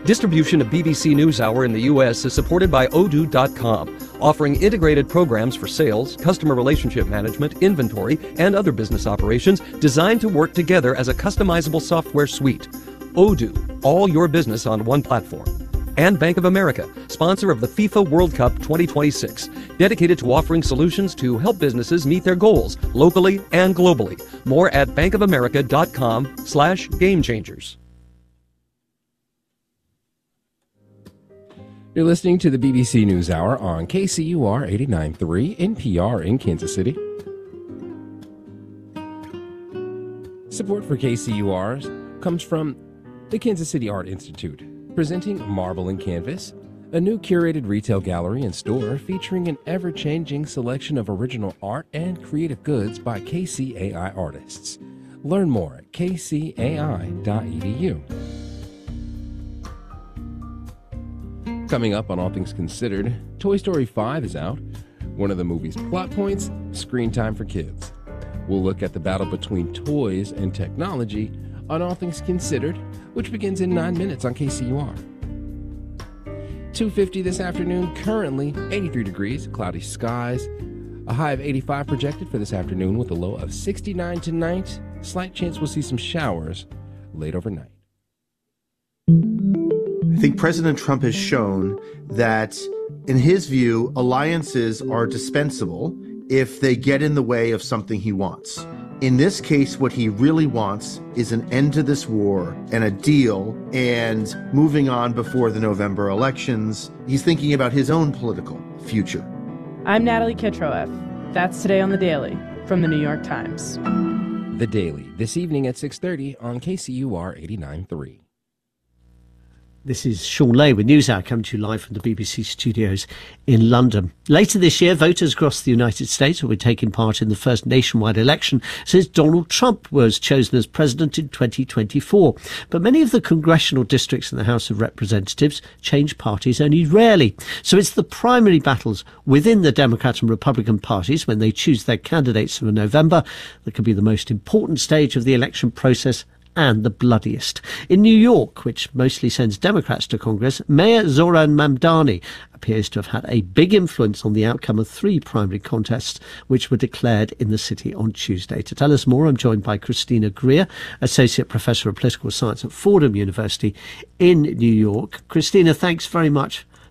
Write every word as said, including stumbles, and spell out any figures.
Distribution of B B C NewsHour in the U S is supported by Odoo dot com, offering integrated programs for sales, customer relationship management, inventory, and other business operations designed to work together as a customizable software suite. Odoo, all your business on one platform. And Bank of America, sponsor of the FIFA World Cup twenty twenty-six, dedicated to offering solutions to help businesses meet their goals locally and globally. More at bankofamerica.com slash game changers. You're listening to the B B C NewsHour on K C U R eighty-nine point three N P R in Kansas City. Support for K C U R comes from the Kansas City Art Institute, presenting Marble and Canvas, a new curated retail gallery and store featuring an ever-changing selection of original art and creative goods by K C A I artists. Learn more at k c a i dot e d u. Coming up on All Things Considered, Toy Story five is out. One of the movie's plot points, screen time for kids. We'll look at the battle between toys and technology on All Things Considered, which begins in nine minutes on K C U R. two fifty this afternoon, currently eighty-three degrees, cloudy skies. A high of eighty-five projected for this afternoon with a low of sixty-nine tonight. Slight chance we'll see some showers late overnight. I think President Trump has shown that, in his view, alliances are dispensable if they get in the way of something he wants. In this case, what he really wants is an end to this war and a deal and moving on before the November elections. He's thinking about his own political future. I'm Natalie Kitroeff. That's Today on the Daily from the New York Times. The Daily, this evening at six thirty on K C U R eighty-nine point three. This is Sean Lay with NewsHour coming to you live from the B B C studios in London. Later this year, voters across the United States will be taking part in the first nationwide election since Donald Trump was chosen as president in twenty twenty-four. But many of the congressional districts in the House of Representatives change parties only rarely. So it's the primary battles within the Democrat and Republican parties when they choose their candidates for November that could be the most important stage of the election process and the bloodiest. In New York, which mostly sends Democrats to Congress, Mayor Zoran Mamdani appears to have had a big influence on the outcome of three primary contests which were declared in the city on Tuesday. To tell us more, I'm joined by Christina Greer, Associate Professor of Political Science at Fordham University in New York. Christina, thanks very much